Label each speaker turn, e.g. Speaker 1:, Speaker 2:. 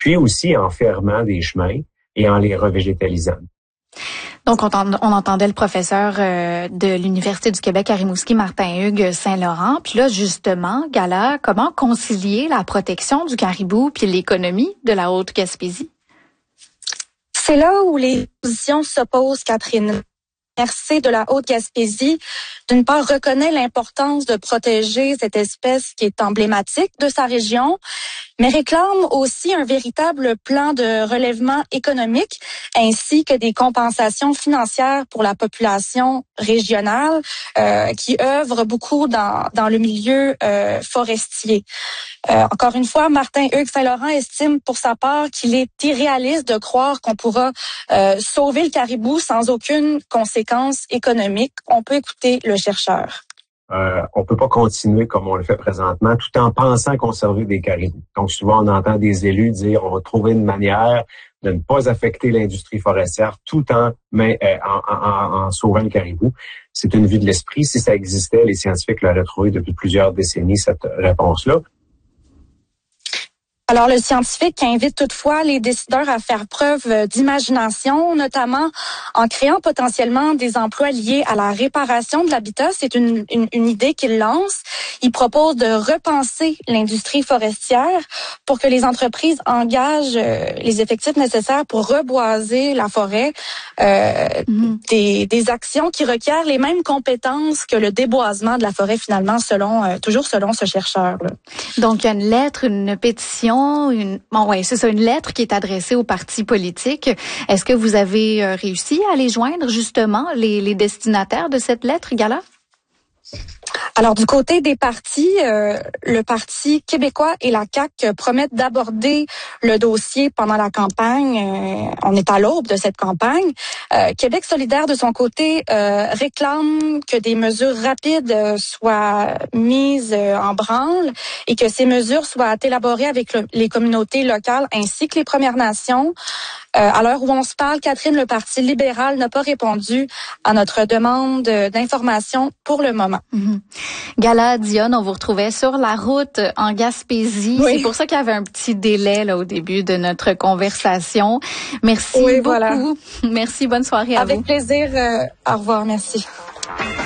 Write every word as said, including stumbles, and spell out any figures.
Speaker 1: puis aussi en fermant des chemins et en les revégétalisant.
Speaker 2: Donc, on, on entendait le professeur euh, de l'Université du Québec à Rimouski, Martin-Hugues Saint-Laurent. Puis là, justement, Gala, comment concilier la protection du caribou puis l'économie de la Haute-Gaspésie?
Speaker 3: C'est là où les positions s'opposent, Catherine. R C de la Haute-Gaspésie, d'une part, reconnaît l'importance de protéger cette espèce qui est emblématique de sa région, mais réclame aussi un véritable plan de relèvement économique ainsi que des compensations financières pour la population régionale euh, qui œuvre beaucoup dans, dans le milieu euh, forestier. Euh, encore une fois, Martin-Hugues Saint-Laurent estime pour sa part qu'il est irréaliste de croire qu'on pourra euh, sauver le caribou sans aucune conséquence économique. On peut écouter le chercheur.
Speaker 1: Euh, on peut pas continuer comme on le fait présentement tout en pensant conserver des caribous. Donc souvent, on entend des élus dire on va trouver une manière de ne pas affecter l'industrie forestière tout en, mais, euh, en, en, en sauvant le caribou. C'est une vue de l'esprit. Si ça existait, les scientifiques l'auraient trouvé depuis plusieurs décennies, cette réponse-là.
Speaker 3: Alors, le scientifique invite toutefois les décideurs à faire preuve d'imagination, notamment en créant potentiellement des emplois liés à la réparation de l'habitat. C'est une, une, une idée qu'il lance. Il propose de repenser l'industrie forestière pour que les entreprises engagent les effectifs nécessaires pour reboiser la forêt, euh, mmh. des, des actions qui requièrent les mêmes compétences que le déboisement de la forêt, finalement, selon euh, toujours selon ce chercheur-là.
Speaker 2: Donc, il y a une lettre, une pétition, Une, bon, ouais, c'est ça, une lettre qui est adressée aux partis politiques. Est-ce que vous avez euh, réussi à les joindre, justement, les, les destinataires de cette lettre, Gala?
Speaker 3: Alors, du côté des partis, euh, le Parti québécois et la C A Q promettent d'aborder le dossier pendant la campagne. Euh, on est à l'aube de cette campagne. Euh, Québec solidaire, de son côté, euh, réclame que des mesures rapides euh, soient mises euh, en branle et que ces mesures soient élaborées avec le, les communautés locales ainsi que les Premières Nations. Euh, à l'heure où on se parle, Catherine, le Parti libéral n'a pas répondu à notre demande d'information pour le moment.
Speaker 2: Mm-hmm. Gala, Dionne, on vous retrouvait sur la route en Gaspésie. Oui. C'est pour ça qu'il y avait un petit délai là au début de notre conversation. Merci
Speaker 3: oui,
Speaker 2: beaucoup.
Speaker 3: Voilà.
Speaker 2: Merci, bonne soirée à
Speaker 3: Avec
Speaker 2: vous.
Speaker 3: Avec plaisir. Euh, au revoir, merci.